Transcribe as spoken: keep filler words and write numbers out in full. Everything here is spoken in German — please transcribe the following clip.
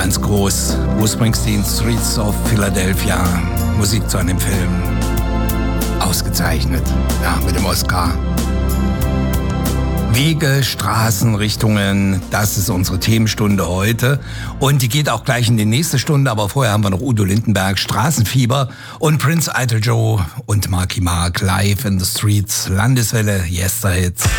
ganz groß. Bruce Springsteen, Streets of Philadelphia, Musik zu einem Film. Ausgezeichnet, ja, mit dem Oscar. Wege, Straßen, Richtungen, das ist unsere Themenstunde heute. Und die geht auch gleich in die nächste Stunde, aber vorher haben wir noch Udo Lindenberg, Straßenfieber und Prince Idol Joe und Marky Mark live in the streets, Landeswelle, Yesterhits.